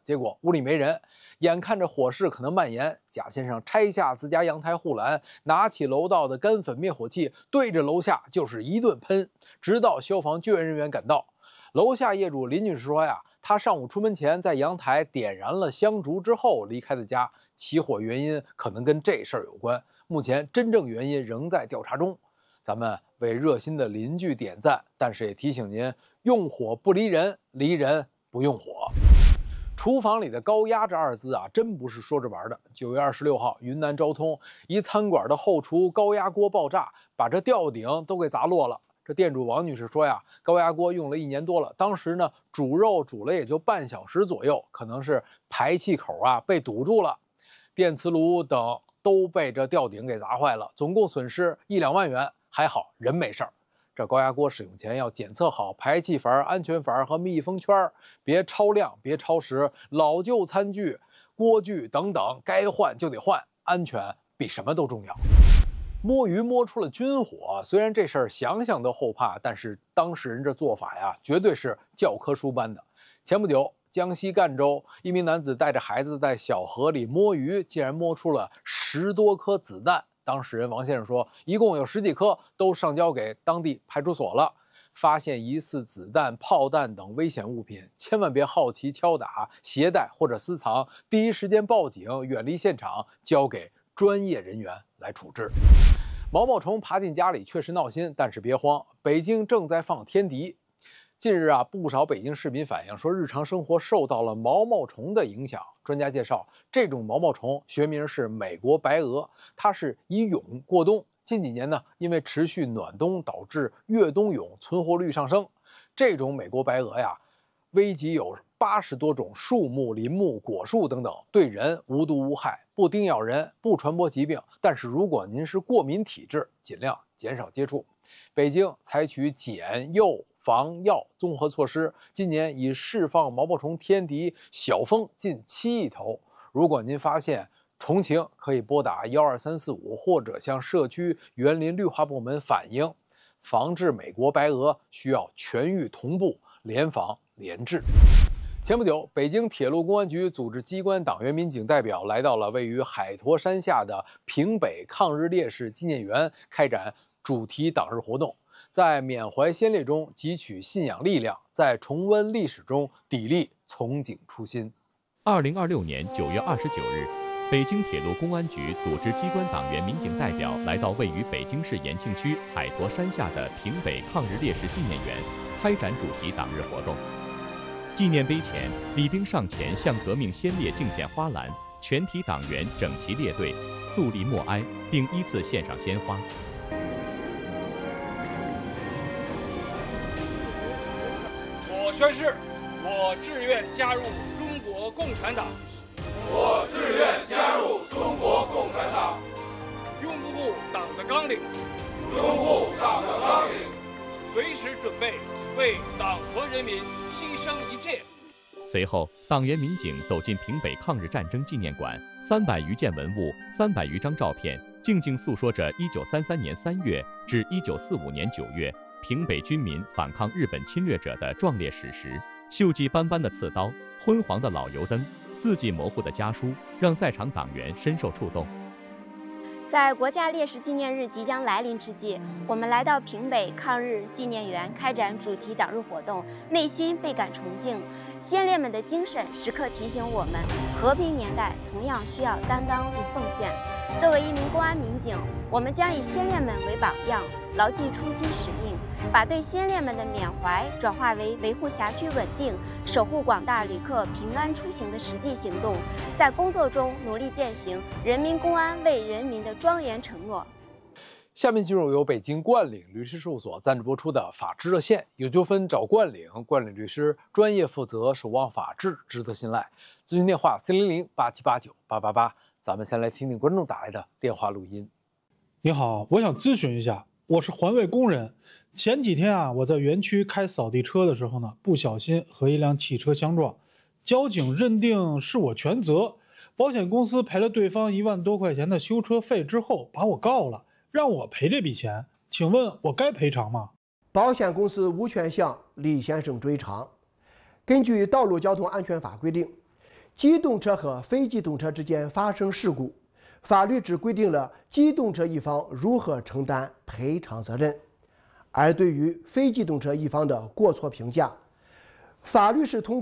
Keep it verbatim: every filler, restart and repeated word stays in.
结果屋里没人，眼看着火势可能蔓延，贾先生拆下自家阳台护栏，拿起楼道的干粉灭火器，对着楼下就是一顿喷，直到消防救援人员赶到。楼下业主林女士说呀，她上午出门前在阳台点燃了香烛之后离开的家，起火原因可能跟这事儿有关，目前真正原因仍在调查中。咱们为热心的邻居点赞，但是也提醒您，用火不离人，离人不用火。厨房里的高压这二字啊，真不是说着玩的。九月二十六号，云南昭通一餐馆的后厨高压锅爆炸，把这吊顶都给砸落了。这店主王女士说呀，高压锅用了一年多了，当时呢煮肉煮了也就半小时左右，可能是排气口啊被堵住了，电磁炉等都被这吊顶给砸坏了，总共损失一两万元。还好人没事儿。这高压锅使用前要检测好排气阀、安全阀和密封圈，别超亮，别超时。老旧餐具、锅具等等，该换就得换，安全比什么都重要。摸鱼摸出了军火，虽然这事儿想想都后怕，但是当事人这做法呀，绝对是教科书般的。前不久，江西赣州一名男子带着孩子在小河里摸鱼，竟然摸出了十多颗子弹。当事人王先生说，一共有十几颗，都上交给当地派出所了。发现疑似子弹、炮弹等危险物品，千万别好奇敲打、携带或者私藏，第一时间报警，远离现场，交给专业人员来处置。毛毛虫爬进家里确实闹心，但是别慌，北京正在放天敌。近日啊，不少北京市民反映说，日常生活受到了毛毛虫的影响。专家介绍，这种毛毛虫学名是美国白蛾，它是以蛹过冬。近几年呢，因为持续暖冬导致越冬蛹存活率上升。这种美国白蛾呀，危及有八十多种树木、林木、果树等等，对人无毒无害，不叮咬人，不传播疾病。但是如果您是过敏体质，尽量减少接触。北京采取检诱防药综合措施，今年已释放毛毛虫天敌小蜂近七亿头。如果您发现虫情，可以拨打幺二三四五，或者向社区园林绿化部门反映。防治美国白蛾需要全域同步，联防联治。前不久，北京铁路公安局组织机关党员民警代表来到了位于海坨山下的平北抗日烈士纪念园，开展主题党日活动，在缅怀先烈中汲取信仰力量，在重温历史中砥砺从警初心。 二零二六年九月二十九日，北京铁路公安局组织机关党员民警代表来到位于北京市延庆区海坨山下的平北抗日烈士纪念园，开展主题党日活动。纪念碑前，礼兵上前向革命先烈敬献花篮，全体党员整齐列队，肃立默哀，并依次献上鲜花。 我宣誓，我志愿加入中国共产党。 我志愿加入中国共产党。 拥护党的纲领， 拥护党的纲领， 随时准备为党和人民牺牲一切。 随后，党员民警走进平北抗日战争纪念馆，三百余件文物，三百余张照片，静静诉说着一九三三年三月至一九四五年九月平北军民反抗日本侵略者的壮烈史实。锈迹斑斑的刺刀，昏黄的老油灯，字迹模糊的家书，让在场党员深受触动。 在国家烈士纪念日即将来临之际，我们来到平北抗日纪念园开展主题党日活动，内心倍感崇敬。先烈们的精神时刻提醒我们，和平年代同样需要担当与奉献。作为一名公安民警，我们将以先烈们为榜样，牢记初心使命，把对先烈们的缅怀转化为维护辖区稳定、守护广大旅客平安出行的实际行动，在工作中努力践行人民公安为人民的庄严承诺。 下面进入由北京冠岭律师事务所赞助播出的法治热线，有纠纷找冠岭，冠岭律师专业负责，守望法治，值得信赖。咨询电话四零零八七八九八八八。咱们先来听听观众打来的电话录音。 你好，我想咨询一下，我是环卫工人。前几天啊，我在园区开扫地车的时候呢，不小心和一辆汽车相撞，交警认定是我全责，保险公司赔了对方一万多块钱的修车费之后，把我告了，让我赔这笔钱。请问我该赔偿吗？ 保险公司无权向李先生追偿。根据《道路交通安全法》规定， 机动车和非机动车之间发生事故，法律只规定了机动车一方如何承担赔偿责任，而对于非机动车一方的过错评价，法律是通过